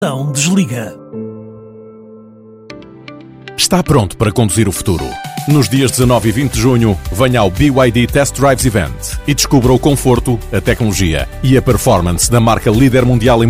Não desliga. Está pronto para conduzir o futuro. Nos dias 19 e 20 de junho, venha ao BYD Test Drives Event e descubra o conforto, a tecnologia e a performance da marca líder mundial em